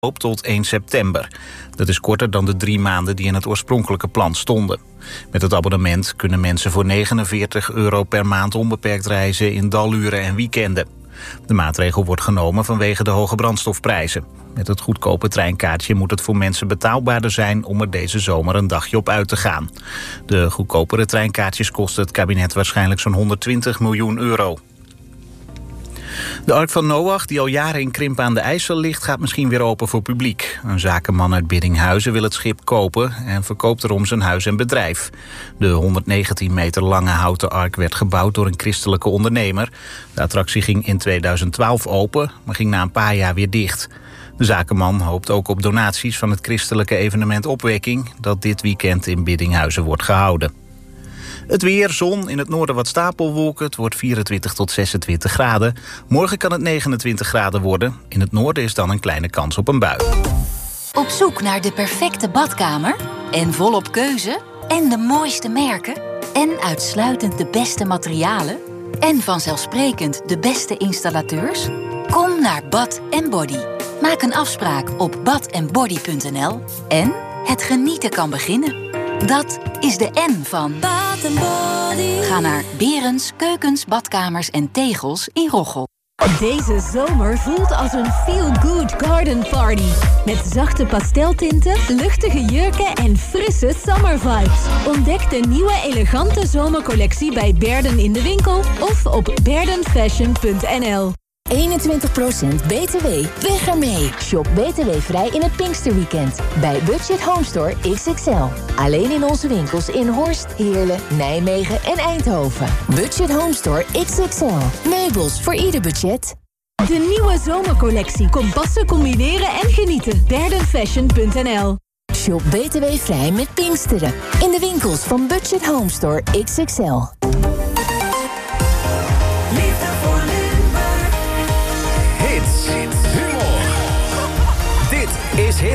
tot 1 september. Dat is korter dan de 3 maanden die in het oorspronkelijke plan stonden. Met het abonnement kunnen mensen voor €49 per maand onbeperkt reizen in daluren en weekenden. De maatregel wordt genomen vanwege de hoge brandstofprijzen. Met het goedkope treinkaartje moet het voor mensen betaalbaarder zijn om er deze zomer een dagje op uit te gaan. De goedkopere treinkaartjes kosten het kabinet waarschijnlijk zo'n €120 miljoen. De Ark van Noach, die al jaren in Krimpen aan de IJssel ligt, gaat misschien weer open voor publiek. Een zakenman uit Biddinghuizen wil het schip kopen en verkoopt erom zijn huis en bedrijf. De 119 meter lange houten ark werd gebouwd door een christelijke ondernemer. De attractie ging in 2012 open, maar ging na een paar jaar weer dicht. De zakenman hoopt ook op donaties van het christelijke evenement Opwekking, dat dit weekend in Biddinghuizen wordt gehouden. Het weer, zon, in het noorden wat stapelwolken. Het wordt 24 tot 26 graden. Morgen kan het 29 graden worden. In het noorden is dan een kleine kans op een bui. Op zoek naar de perfecte badkamer? En volop keuze? En de mooiste merken? En uitsluitend de beste materialen? En vanzelfsprekend de beste installateurs? Kom naar Bath & Body. Maak een afspraak op bathandbody.nl. En het genieten kan beginnen. Dat is de N van Bath & Body. Ga naar Berends, Keukens, Badkamers en Tegels in Roggel. Deze zomer voelt als een feel-good garden party. Met zachte pasteltinten, luchtige jurken en frisse summer vibes. Ontdek de nieuwe elegante zomercollectie bij Berden in de winkel of op berdenfashion.nl. 21% BTW. Weg ermee. Shop BTW-vrij in het Pinksterweekend. Bij Budget Home Store XXL. Alleen in onze winkels in Horst, Heerlen, Nijmegen en Eindhoven. Budget Home Store XXL. Meubels voor ieder budget. De nieuwe zomercollectie. Kom passen, combineren en genieten. Berdenfashion.nl. Shop BTW-vrij met Pinksteren. In de winkels van Budget Home Store XXL.